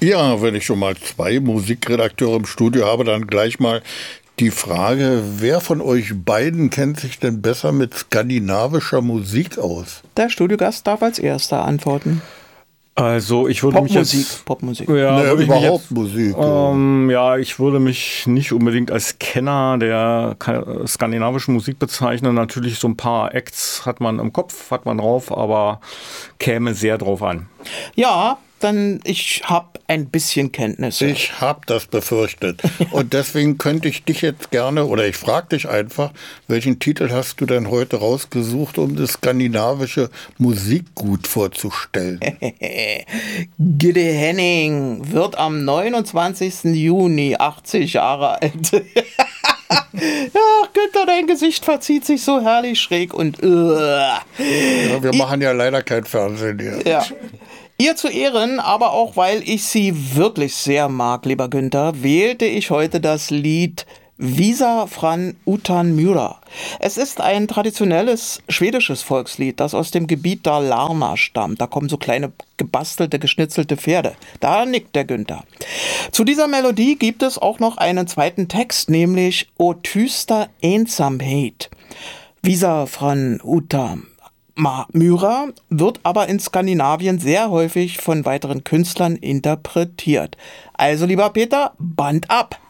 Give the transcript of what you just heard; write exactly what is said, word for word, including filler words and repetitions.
Ja, wenn ich schon mal zwei Musikredakteure im Studio habe, dann gleich mal die Frage, wer von euch beiden kennt sich denn besser mit skandinavischer Musik aus? Der Studiogast darf als erster antworten. Also ich würde Popmusik, mich jetzt... Popmusik. Ja, naja, würde ich mich überhaupt jetzt, Musik. Ähm, ja, ich würde mich nicht unbedingt als Kenner der ka- skandinavischen Musik bezeichnen. Natürlich so ein paar Acts hat man im Kopf, hat man drauf, aber käme sehr drauf an. Ja, dann ich habe ein bisschen Kenntnisse. Ich habe das befürchtet. Und deswegen könnte ich dich jetzt gerne, oder ich frage dich einfach, welchen Titel hast du denn heute rausgesucht, um das skandinavische Musikgut vorzustellen? Gide Henning wird am neunundzwanzigsten Juni achtzig Jahre alt. Ja, Günther, dein Gesicht verzieht sich so herrlich schräg und... Uh. Ja, wir machen ja leider kein Fernsehen hier. Ja. Ihr zu Ehren, aber auch weil ich sie wirklich sehr mag, lieber Günther, wählte ich heute das Lied Visa Fran Utan Myra. Es ist ein traditionelles schwedisches Volkslied, das aus dem Gebiet Dalarna stammt. Da kommen so kleine gebastelte, geschnitzelte Pferde. Da nickt der Günther. Zu dieser Melodie gibt es auch noch einen zweiten Text, nämlich O tysta ensamhet. Visa Fran Utan Myra wird aber in Skandinavien sehr häufig von weiteren Künstlern interpretiert. Also, lieber Peter, Band ab!